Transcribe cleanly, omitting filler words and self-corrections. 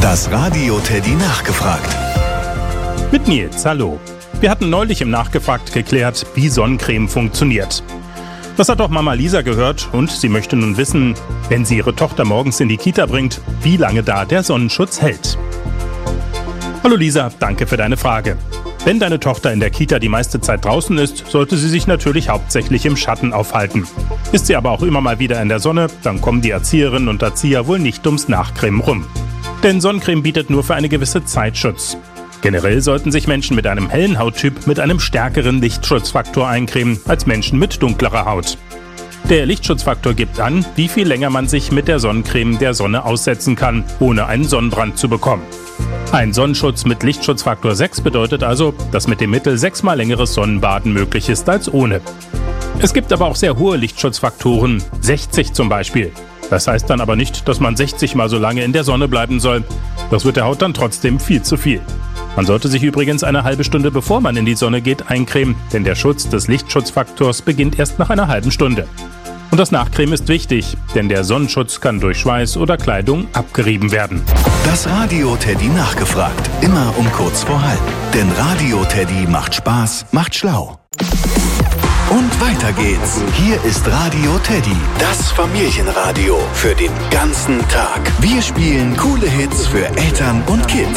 Das Radio Teddy nachgefragt. Mit Nils, hallo. Wir hatten neulich im Nachgefragt geklärt, wie Sonnencreme funktioniert. Das hat auch Mama Lisa gehört und sie möchte nun wissen, wenn sie ihre Tochter morgens in die Kita bringt, wie lange da der Sonnenschutz hält. Hallo Lisa, danke für deine Frage. Wenn deine Tochter in der Kita die meiste Zeit draußen ist, sollte sie sich natürlich hauptsächlich im Schatten aufhalten. Ist sie aber auch immer mal wieder in der Sonne, dann kommen die Erzieherinnen und Erzieher wohl nicht ums Nachcremen rum. Denn Sonnencreme bietet nur für eine gewisse Zeit Schutz. Generell sollten sich Menschen mit einem hellen Hauttyp mit einem stärkeren Lichtschutzfaktor eincremen als Menschen mit dunklerer Haut. Der Lichtschutzfaktor gibt an, wie viel länger man sich mit der Sonnencreme der Sonne aussetzen kann, ohne einen Sonnenbrand zu bekommen. Ein Sonnenschutz mit Lichtschutzfaktor 6 bedeutet also, dass mit dem Mittel 6-mal längeres Sonnenbaden möglich ist als ohne. Es gibt aber auch sehr hohe Lichtschutzfaktoren, 60 zum Beispiel. Das heißt dann aber nicht, dass man 60 mal so lange in der Sonne bleiben soll. Das wird der Haut dann trotzdem viel zu viel. Man sollte sich übrigens eine halbe Stunde bevor man in die Sonne geht eincremen, denn der Schutz des Lichtschutzfaktors beginnt erst nach einer halben Stunde. Und das Nachcremen ist wichtig, denn der Sonnenschutz kann durch Schweiß oder Kleidung abgerieben werden. Das Radio Teddy nachgefragt. Immer um kurz vor halb. Denn Radio Teddy macht Spaß, macht schlau. Und weiter geht's. Hier ist Radio Teddy, das Familienradio für den ganzen Tag. Wir spielen coole Hits für Eltern und Kids.